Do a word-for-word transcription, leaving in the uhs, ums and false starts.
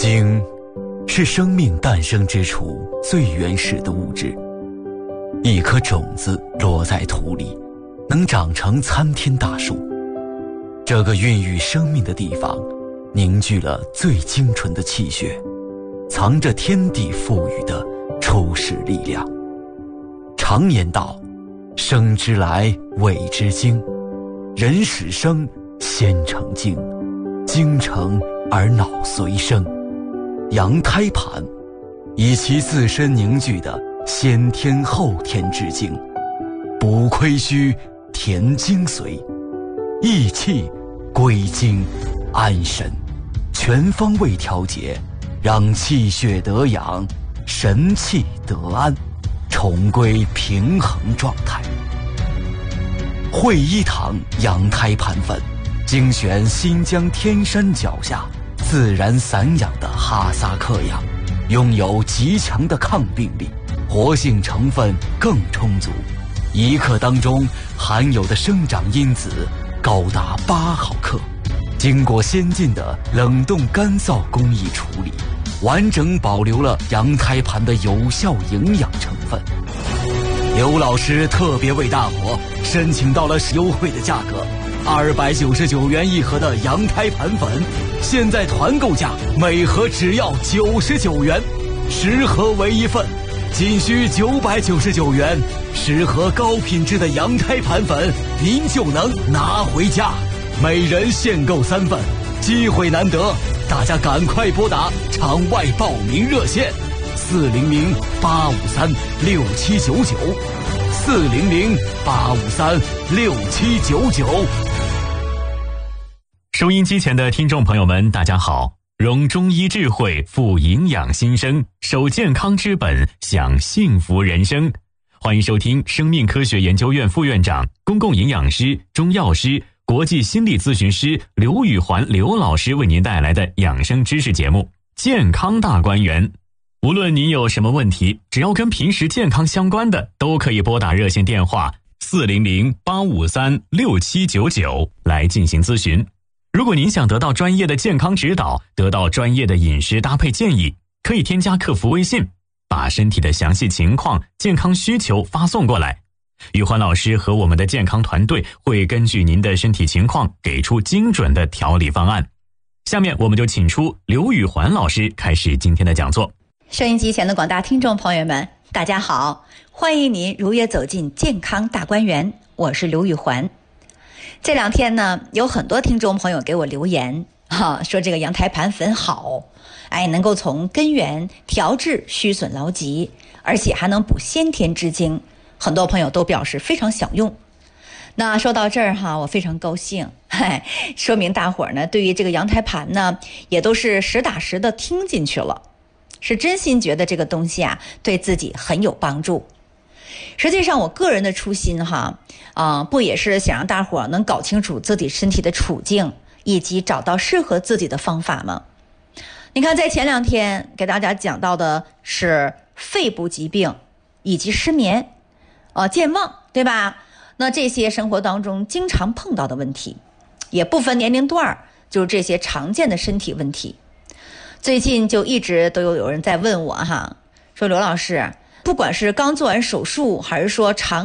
精是生命诞生之处最原始的物质，一颗种子落在土里，能长成参天大树。这个孕育生命的地方，凝聚了最精纯的气血，藏着天地赋予的初始力量。常言道，生之来谓之精，人始生先成精，精成而脑髓生。羊胎盘以其自身凝聚的先天后天之精，补亏虚，填精髓，益气归经安神，全方位调节，让气血得养，神气得安，重归平衡状态。惠医堂羊胎盘粉，精选新疆天山脚下自然散养的哈萨克羊，拥有极强的抗病力，活性成分更充足，一克当中含有的生长因子高达八毫克，经过先进的冷冻干燥工艺处理，完整保留了羊胎盘的有效营养成分。刘老师特别为大伙申请到了优惠的价格，二百九十九元一盒的羊胎盘粉，现在团购价每盒只要九十九元，十盒为一份，仅需九百九十九元，十盒高品质的羊胎盘粉，您就能拿回家。每人限购三份，机会难得，大家赶快拨打场外报名热线四零零八五三六七九九，四零零八五三六七九九。 收音机前的听众朋友们，大家好！融中医智慧，富营养心声，守健康之本，享幸福人生。欢迎收听生命科学研究院副院长、公共营养师、中药师、国际心理咨询师刘宇环刘老师为您带来的养生知识节目《健康大观园》。无论您有什么问题，只要跟平时健康相关的，都可以拨打热线电话四零零八五三六七九九来进行咨询。如果您想得到专业的健康指导，得到专业的饮食搭配建议，可以添加客服微信，把身体的详细情况、健康需求发送过来。宇环老师和我们的健康团队会根据您的身体情况给出精准的调理方案。下面我们就请出刘宇环老师开始今天的讲座。 收音机前的广大听众朋友们，大家好，欢迎您如约走进健康大观园，我是刘宇环。这两天呢，有很多听众朋友给我留言哈、啊，说这个羊胎盘粉好，哎，能够从根源调治虚损劳疾，而且还能补先天之精，很多朋友都表示非常想用。那说到这儿哈，我非常高兴，嗨，说明大伙儿呢对于这个羊胎盘呢，也都是实打实的听进去了，是真心觉得这个东西啊对自己很有帮助。实际上我个人的初心哈啊、呃，不也是想让大伙儿能搞清楚自己身体的处境，以及找到适合自己的方法吗？你看在前两天给大家讲到的是肺部疾病以及失眠呃健忘，对吧？那这些生活当中经常碰到的问题，也不分年龄段，就是这些常见的身体问题。最近就一直都有有人在问我哈，说刘老师，不管是刚做完手术，还是说长